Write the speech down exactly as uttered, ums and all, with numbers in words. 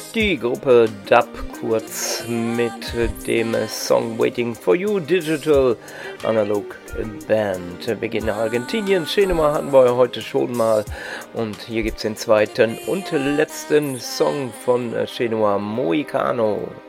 Die Gruppe Dub, kurz mit dem Song Waiting for You, Digital Analog Band. Wir gehen nach Argentinien. Shenhua hatten wir heute schon mal. Und hier gibt es den zweiten und letzten Song von Shenhua, Mohicano.